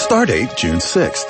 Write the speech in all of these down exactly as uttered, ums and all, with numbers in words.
Stardate June sixth.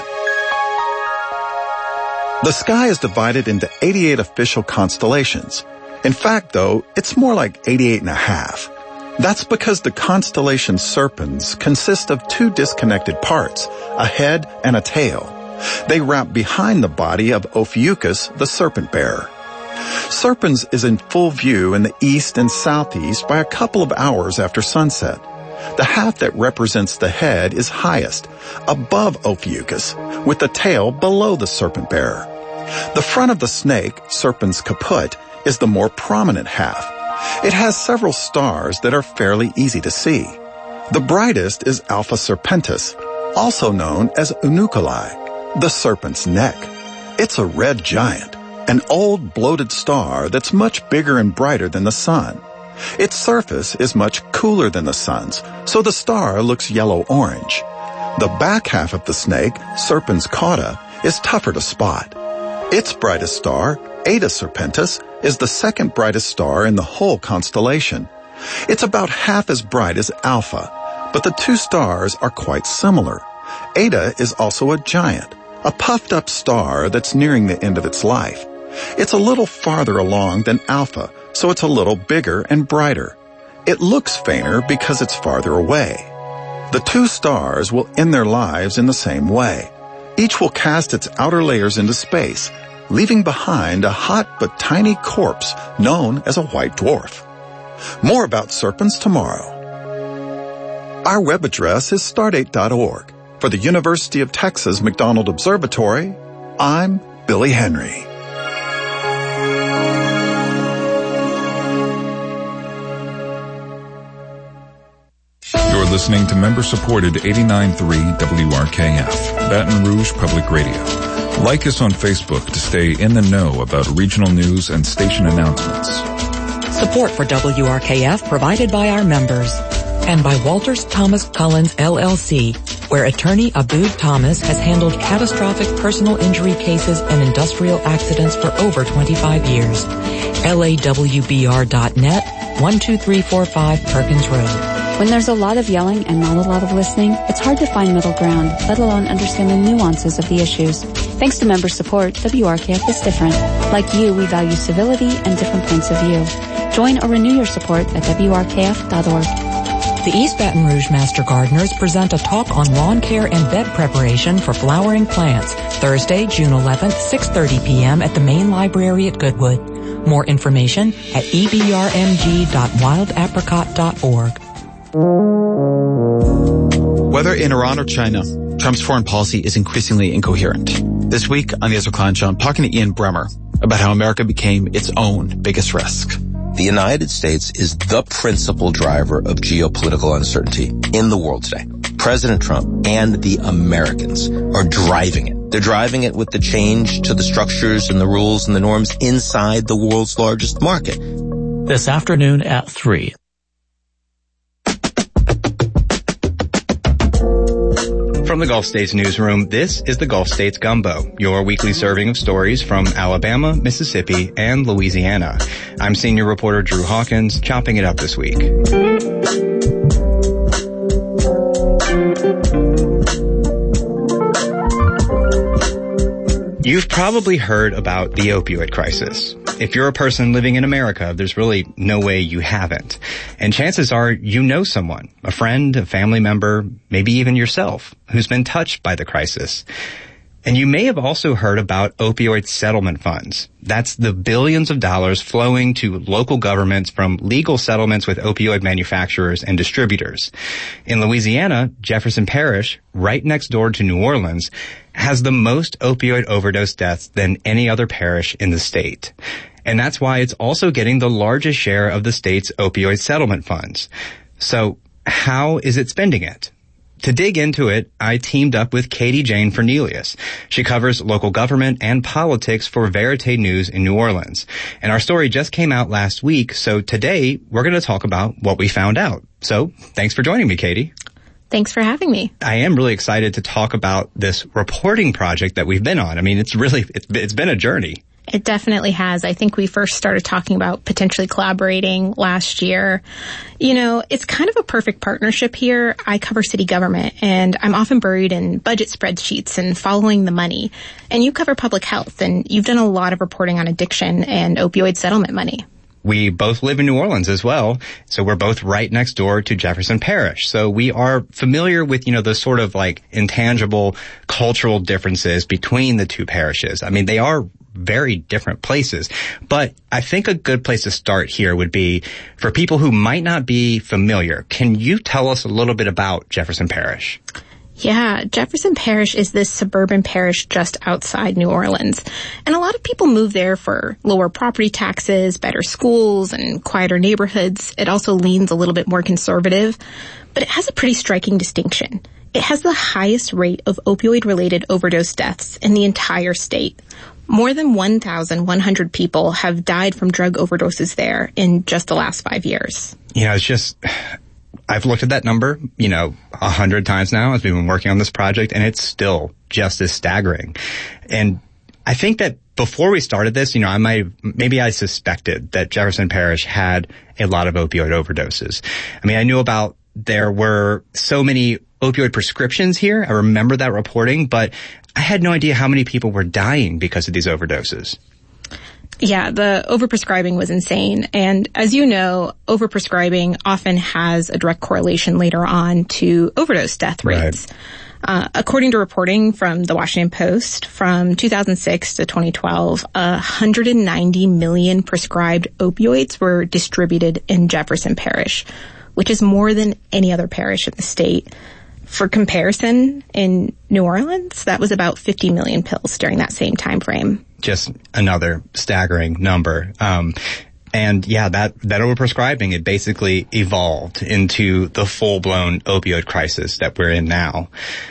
The sky is divided into eighty-eight official constellations. In fact, though, it's more like eighty-eight and a half. That's because the constellation Serpens consist of two disconnected parts, a head and a tail. They wrap behind the body of Ophiuchus, the serpent bearer. Serpens is in full view in the east and southeast by a couple of hours after sunset. The half that represents the head is highest, above Ophiuchus, with the tail below the serpent bearer. The front of the snake, Serpens caput, is the more prominent half. It has several stars that are fairly easy to see. The brightest is Alpha Serpentis, also known as Unuculi, the serpent's neck. It's a red giant, an old bloated star that's much bigger and brighter than the sun. Its surface is much cooler than the sun's, so the star looks yellow-orange. The back half of the snake, Serpens cauda, is tougher to spot. Its brightest star, Eta Serpentis, is the second brightest star in the whole constellation. It's about half as bright as Alpha, but the two stars are quite similar. Eta is also a giant, a puffed-up star that's nearing the end of its life. It's a little farther along than Alpha, so it's a little bigger and brighter. It looks fainter because it's farther away. The two stars will end their lives in the same way. Each will cast its outer layers into space, leaving behind a hot but tiny corpse known as a white dwarf. More about Serpens tomorrow. Our web address is stardate dot org. For the University of Texas McDonald Observatory, I'm Billy Henry. You're listening to member-supported eighty-nine point three W R K F, Baton Rouge Public Radio. Like us on Facebook to stay in the know about regional news and station announcements. Support for W R K F provided by our members and by Walters Thomas Collins L L C, where attorney Abood Thomas has handled catastrophic personal injury cases and industrial accidents for over twenty-five years. L A W B R dot net, one two three four five Perkins Road. When there's a lot of yelling and not a lot of listening, it's hard to find middle ground, let alone understand the nuances of the issues. Thanks to member support, W R K F is different. Like you, we value civility and different points of view. Join or renew your support at W R K F dot org. The East Baton Rouge Master Gardeners present a talk on lawn care and bed preparation for flowering plants, Thursday, June eleventh, six thirty p.m. at the Main Library at Goodwood. More information at e b r m g dot wild apricot dot org. Whether in Iran or China, Trump's foreign policy is increasingly incoherent. This week on the Ezra Klein Show, I'm talking to Ian Bremmer about how America became its own biggest risk. The United States is the principal driver of geopolitical uncertainty in the world today. President Trump and the Americans are driving it. They're driving it with the change to the structures and the rules and the norms inside the world's largest market. This afternoon at three. From the Gulf States newsroom, this is the Gulf States Gumbo, your weekly serving of stories from Alabama, Mississippi, and Louisiana. I'm senior reporter Drew Hawkins, chopping it up this week. You've probably heard about the opioid crisis. If you're a person living in America, there's really no way you haven't. And chances are you know someone, a friend, a family member, maybe even yourself, who's been touched by the crisis. And you may have also heard about opioid settlement funds. That's the billions of dollars flowing to local governments from legal settlements with opioid manufacturers and distributors. In Louisiana, Jefferson Parish, right next door to New Orleans, has the most opioid overdose deaths than any other parish in the state. And that's why it's also getting the largest share of the state's opioid settlement funds. So how is it spending it? To dig into it, I teamed up with Katie Jane Fernelius. She covers local government and politics for Verite News in New Orleans. And our story just came out last week, so today we're going to talk about what we found out. So thanks for joining me, Katie. Thanks for having me. I am really excited to talk about this reporting project that we've been on. I mean, it's really, it's, it's been a journey. It definitely has. I think we first started talking about potentially collaborating last year. You know, it's kind of a perfect partnership here. I cover city government, and I'm often buried in budget spreadsheets and following the money. And you cover public health, and you've done a lot of reporting on addiction and opioid settlement money. We both live in New Orleans as well, so we're both right next door to Jefferson Parish. So we are familiar with, you know, the sort of like intangible cultural differences between the two parishes. I mean, they are very different places. But I think a good place to start here would be for people who might not be familiar. Can you tell us a little bit about Jefferson Parish? Yeah, Jefferson Parish is this suburban parish just outside New Orleans. And a lot of people move there for lower property taxes, better schools, and quieter neighborhoods. It also leans a little bit more conservative, but it has a pretty striking distinction. It has the highest rate of opioid-related overdose deaths in the entire state. More than one thousand one hundred people have died from drug overdoses there in just the last five years. Yeah, it's just... I've looked at that number, you know, a hundred times now as we've been working on this project, and it's still just as staggering. And I think that before we started this, you know, I might, maybe I suspected that Jefferson Parish had a lot of opioid overdoses. I mean, I knew about there were so many opioid prescriptions here. I remember that reporting, but I had no idea how many people were dying because of these overdoses. Yeah, the overprescribing was insane. And as you know, overprescribing often has a direct correlation later on to overdose death rates. Right. Uh, according to reporting from the Washington Post, from two thousand six to twenty twelve, one hundred ninety million prescribed opioids were distributed in Jefferson Parish, which is more than any other parish in the state. For comparison, in New Orleans, that was about fifty million pills during that same time frame. Just another staggering number. Um, and yeah, that, that overprescribing, it basically evolved into the full-blown opioid crisis that we're in now.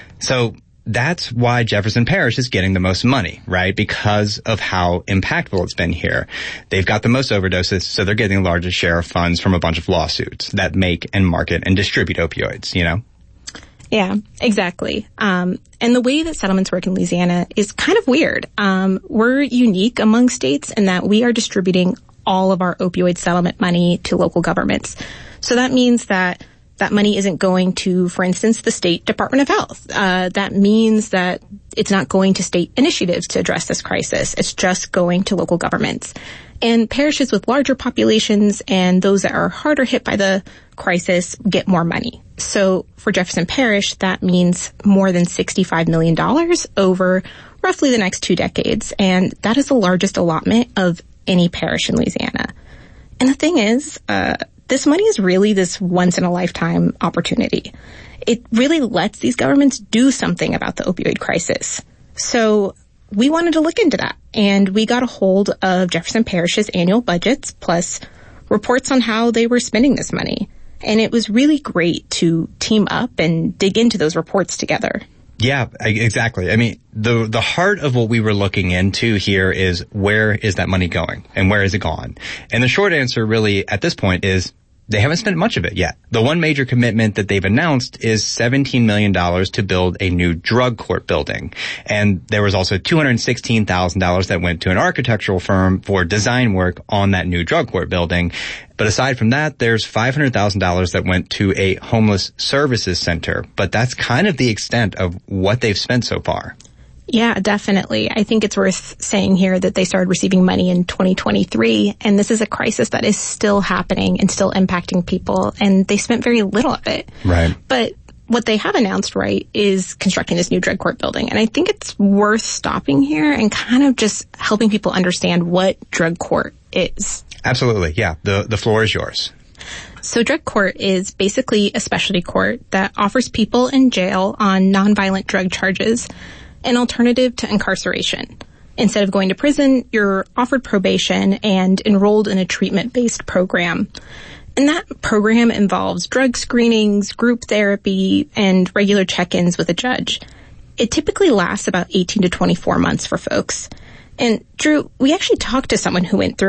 So that's why Jefferson Parish is getting the most money, right? Because of how impactful it's been here. They've got the most overdoses, so they're getting the largest share of funds from a bunch of lawsuits that make and market and distribute opioids, you know? Yeah, exactly. Um, and the way that settlements work in Louisiana is kind of weird. Um, we're unique among states in that we are distributing all of our opioid settlement money to local governments. So that means that that money isn't going to, for instance, the State Department of Health. Uh, that means that it's not going to state initiatives to address this crisis. It's just going to local governments. And parishes with larger populations and those that are harder hit by the crisis get more money. So for Jefferson Parish, that means more than sixty-five million dollars over roughly the next two decades. And that is the largest allotment of any parish in Louisiana. And the thing is, uh, this money is really this once-in-a-lifetime opportunity. It really lets these governments do something about the opioid crisis. So we wanted to look into that, and we got a hold of Jefferson Parish's annual budgets, plus reports on how they were spending this money. And it was really great to team up and dig into those reports together. Yeah, exactly. I mean, the the heart of what we were looking into here is where is that money going and where is it gone? And the short answer really at this point is they haven't spent much of it yet. The one major commitment that they've announced is seventeen million dollars to build a new drug court building. And there was also two hundred sixteen thousand dollars that went to an architectural firm for design work on that new drug court building. But aside from that, there's five hundred thousand dollars that went to a homeless services center. But that's kind of the extent of what they've spent so far. Yeah, definitely. I think it's worth saying here that they started receiving money in twenty twenty-three, and this is a crisis that is still happening and still impacting people, and they spent very little of it. Right. But what they have announced, right, is constructing this new drug court building, and I think it's worth stopping here and kind of just helping people understand what drug court is. Absolutely, yeah. The, the floor is yours. So drug court is basically a specialty court that offers people in jail on nonviolent drug charges an alternative to incarceration. Instead of going to prison, you're offered probation and enrolled in a treatment-based program. And that program involves drug screenings, group therapy, and regular check-ins with a judge. It typically lasts about eighteen to twenty-four months for folks. And Drew, we actually talked to someone who went through it.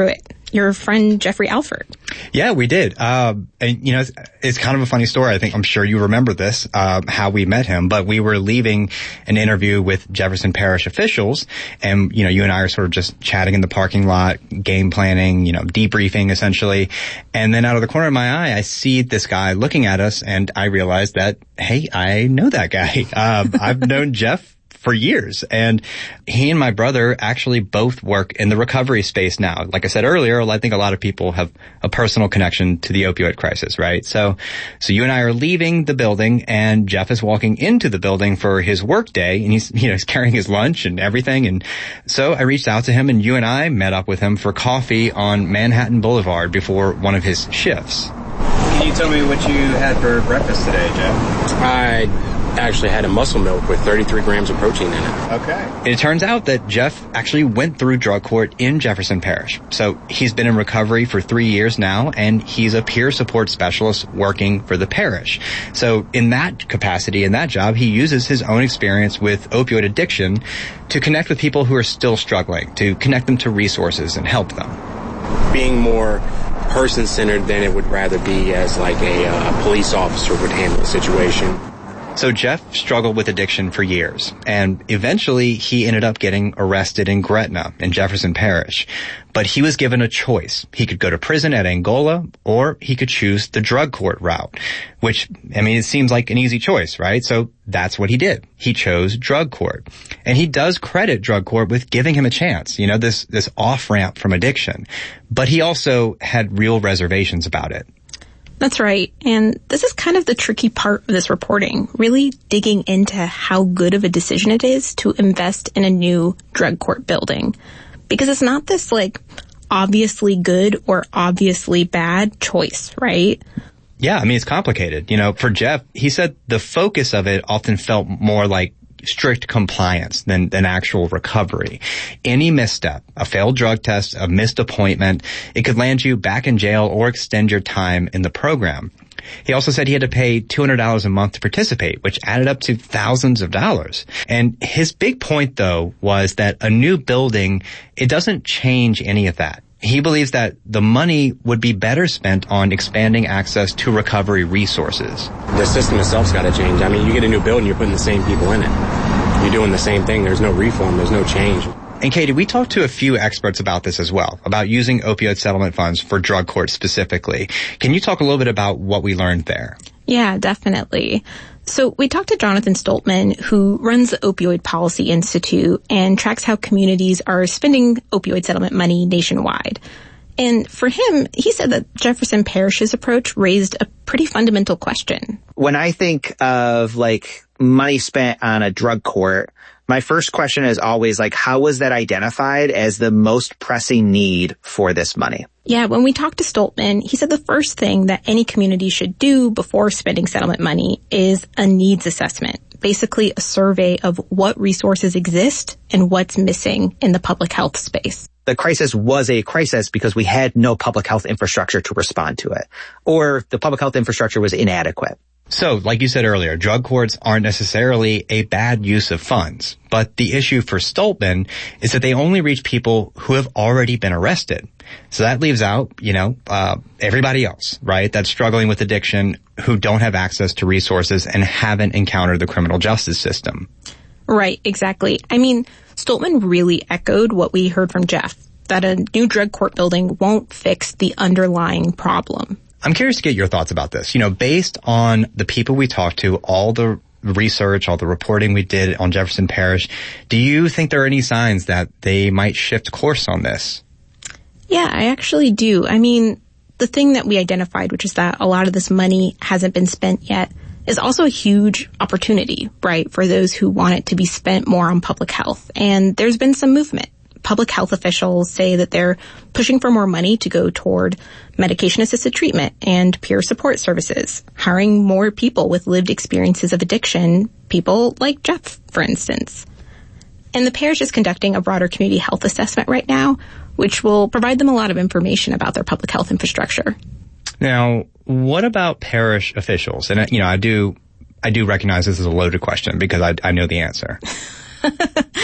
your friend Jeffrey Alford. Yeah, we did. Uh, and, you know, it's, it's kind of a funny story. I think, I'm sure you remember this, uh, how we met him, but we were leaving an interview with Jefferson Parish officials, and, you know, you and I are sort of just chatting in the parking lot, game planning, you know, debriefing essentially. And then out of the corner of my eye, I see this guy looking at us, and I realized that, hey, I know that guy. Uh, I've known Jeff for years. And he and my brother actually both work in the recovery space now. Like I said earlier, I think a lot of people have a personal connection to the opioid crisis, right? So, so you and I are leaving the building, and Jeff is walking into the building for his work day, and he's, you know, he's carrying his lunch and everything. And so I reached out to him, and you and I met up with him for coffee on Manhattan Boulevard before one of his shifts. Can you tell me what you had for breakfast today, Jeff? I actually had a muscle milk with thirty-three grams of protein in it. Okay. And it turns out that Jeff actually went through drug court in Jefferson Parish. So he's been in recovery for three years now, and he's a peer support specialist working for the parish. So in that capacity, in that job, he uses his own experience with opioid addiction to connect with people who are still struggling, to connect them to resources and help them. Being more person-centered than it would rather be as like a uh, police officer would handle a situation. So Jeff struggled with addiction for years, and eventually he ended up getting arrested in Gretna in Jefferson Parish. But he was given a choice. He could go to prison at Angola, or he could choose the drug court route, which, I mean, it seems like an easy choice, right? So that's what he did. He chose drug court. And he does credit drug court with giving him a chance, you know, this, this off-ramp from addiction. But he also had real reservations about it. That's right. And this is kind of the tricky part of this reporting, really digging into how good of a decision it is to invest in a new drug court building. Because it's not this, like, obviously good or obviously bad choice, right? Yeah, I mean, it's complicated. You know, for Jeff, he said the focus of it often felt more like strict compliance than, than actual recovery. Any misstep, a failed drug test, a missed appointment, it could land you back in jail or extend your time in the program. He also said he had to pay two hundred dollars a month to participate, which added up to thousands of dollars. And his big point, though, was that a new building, it doesn't change any of that. He believes that the money would be better spent on expanding access to recovery resources. The system itself's got to change. I mean, you get a new building, you're putting the same people in it. You're doing the same thing. There's no reform. There's no change. And Katie, we talked to a few experts about this as well, about using opioid settlement funds for drug court specifically. Can you talk a little bit about what we learned there? Yeah, definitely. So we talked to Jonathan Stoltman, who runs the Opioid Policy Institute and tracks how communities are spending opioid settlement money nationwide. And for him, he said that Jefferson Parish's approach raised a pretty fundamental question. When I think of, like, money spent on a drug court, my first question is always, like, how was that identified as the most pressing need for this money? Yeah, when we talked to Stoltman, he said the first thing that any community should do before spending settlement money is a needs assessment, basically a survey of what resources exist and what's missing in the public health space. The crisis was a crisis because we had no public health infrastructure to respond to it, or the public health infrastructure was inadequate. So, like you said earlier, drug courts aren't necessarily a bad use of funds. But the issue for Stoltman is that they only reach people who have already been arrested. So that leaves out, you know, uh, everybody else, right, that's struggling with addiction, who don't have access to resources and haven't encountered the criminal justice system. Right, exactly. I mean, Stoltman really echoed what we heard from Jeff, that a new drug court building won't fix the underlying problem. I'm curious to get your thoughts about this. You know, based on the people we talked to, all the research, all the reporting we did on Jefferson Parish, do you think there are any signs that they might shift course on this? Yeah, I actually do. I mean, the thing that we identified, which is that a lot of this money hasn't been spent yet, is also a huge opportunity, right, for those who want it to be spent more on public health. And there's been some movement. Public health officials say that they're pushing for more money to go toward medication-assisted treatment and peer support services, hiring more people with lived experiences of addiction, people like Jeff, for instance. And the parish is conducting a broader community health assessment right now, which will provide them a lot of information about their public health infrastructure. Now, what about parish officials? And, you know, I do, I do recognize this is a loaded question because I, I know the answer.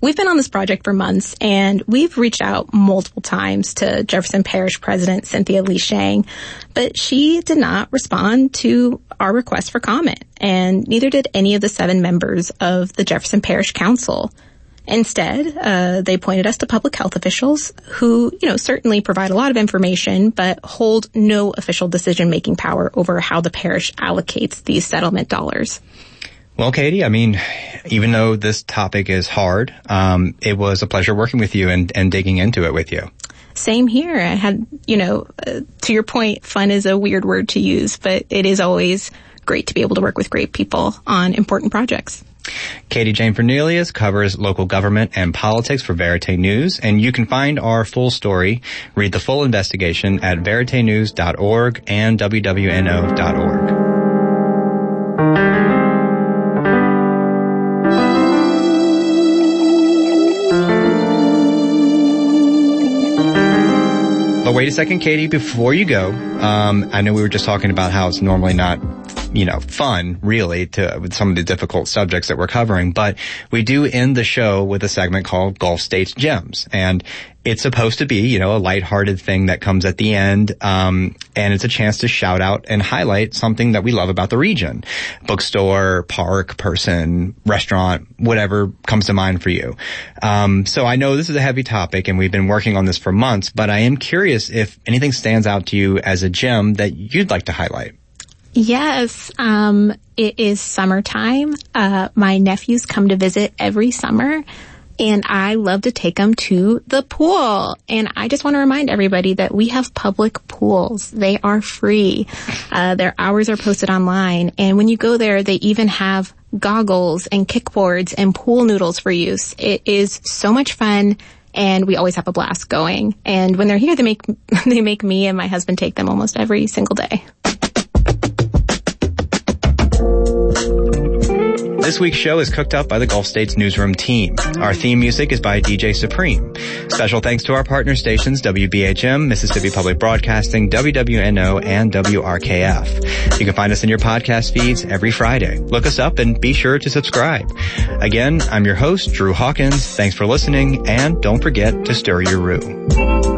we've been on this project for months, and we've reached out multiple times to Jefferson Parish President Cynthia Lee Shang, but she did not respond to our request for comment, and neither did any of the seven members of the Jefferson Parish Council. Instead, uh, they pointed us to public health officials who, you know, certainly provide a lot of information, but hold no official decision-making power over how the parish allocates these settlement dollars. Well, Katie, I mean, even though this topic is hard, um, it was a pleasure working with you and, and digging into it with you. Same here. I had, you know, uh, to your point, fun is a weird word to use, but it is always great to be able to work with great people on important projects. Katie Jane Fernelius covers local government and politics for Verite News, and you can find our full story, read the full investigation at verite news dot org and w w n o dot org. But wait a second, Katie, before you go, um, I know we were just talking about how it's normally not, you know, fun, really, to with some of the difficult subjects that we're covering, but we do end the show with a segment called Gulf States Gems, and it's supposed to be, you know, a lighthearted thing that comes at the end, um, and it's a chance to shout out and highlight something that we love about the region. Bookstore, park, person, restaurant, whatever comes to mind for you. Um, so I know this is a heavy topic, and we've been working on this for months, but I am curious if anything stands out to you as a gem that you'd like to highlight. Yes, um, it is summertime. Uh, my nephews come to visit every summer, and I love to take them to the pool. And I just want to remind everybody that we have public pools. They are free. Uh, their hours are posted online. And when you go there, they even have goggles and kickboards and pool noodles for use. It is so much fun, and we always have a blast going. And when they're here, they make, they make me and my husband take them almost every single day. This week's show is cooked up by the Gulf States Newsroom team. Our theme music is by D J Supreme. Special thanks to our partner stations, W B H M, Mississippi Public Broadcasting, W W N O, and W R K F. You can find us in your podcast feeds every Friday. Look us up and be sure to subscribe. Again, I'm your host, Drew Hawkins. Thanks for listening, and don't forget to stir your roux.